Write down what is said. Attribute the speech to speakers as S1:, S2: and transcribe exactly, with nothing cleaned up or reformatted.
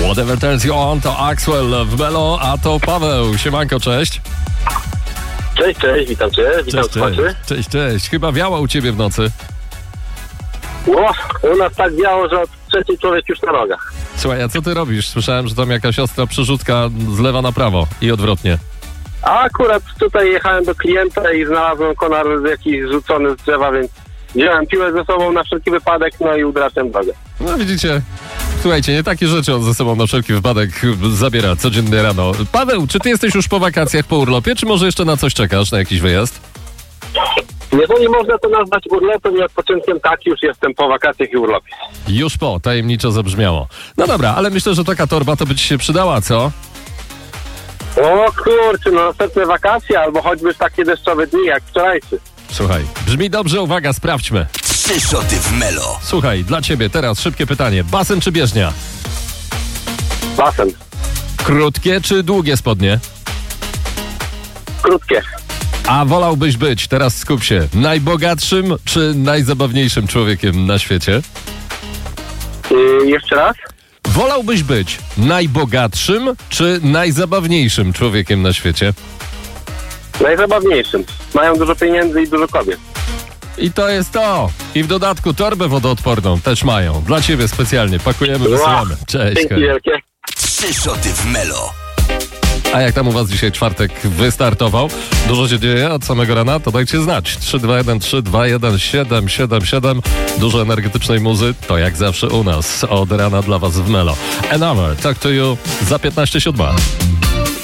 S1: Whatever turns you on to Axwell w Melo, a to Paweł. Siemanko, cześć.
S2: Cześć, cześć, witam cię, witam
S1: Cześć, cześć, cześć, cześć. Chyba wiało u ciebie w nocy.
S2: O, u nas tak biało, że od trzeciej człowiek już na nogach.
S1: Słuchaj, a co ty robisz? Słyszałem, że tam jakaś ostra przerzutka z lewa na prawo i odwrotnie.
S2: A akurat tutaj jechałem do klienta i znalazłem konar jakiś rzucony z drzewa, więc wziąłem piłę ze sobą na wszelki wypadek, no i udraczam drogę.
S1: No widzicie, słuchajcie, nie takie rzeczy on ze sobą na wszelki wypadek zabiera codziennie rano. Paweł, czy ty jesteś już po wakacjach, po urlopie, czy może jeszcze na coś czekasz, na jakiś wyjazd?
S2: Jeżeli można to nazwać urlopem i odpoczynkiem, tak, już jestem po wakacjach i urlopie.
S1: Już po, tajemniczo zabrzmiało. No dobra, ale myślę, że taka torba to by ci się przydała, co?
S2: O kurczę, no następne wakacje albo choćby takie deszczowe dni jak wczorajszy.
S1: Słuchaj, brzmi dobrze, uwaga, sprawdźmy.
S3: Trzy szoty w Melo.
S1: Słuchaj, dla ciebie teraz szybkie pytanie. Basen czy bieżnia?
S2: Basen.
S1: Krótkie czy długie spodnie?
S2: Krótkie.
S1: A wolałbyś być, teraz skup się, najbogatszym czy najzabawniejszym człowiekiem na świecie?
S2: Yy, jeszcze raz?
S1: Wolałbyś być najbogatszym czy najzabawniejszym człowiekiem na świecie?
S2: Najzabawniejszym. Mają dużo pieniędzy i dużo kobiet.
S1: I to jest to. I w dodatku torbę wodoodporną też mają. Dla ciebie specjalnie. Pakujemy, wysyłamy. Cześć.
S2: Dzięki wielkie.
S3: Trzy szoty w Melo.
S1: A jak tam u was dzisiaj czwartek wystartował? Dużo się dzieje od samego rana? To dajcie znać. trzy dwa jeden trzy dwa jeden siedem siedem siedem. Dużo energetycznej muzy. To jak zawsze u nas. Od rana dla was w Melo. Another Talk to You za piętnaście siódma.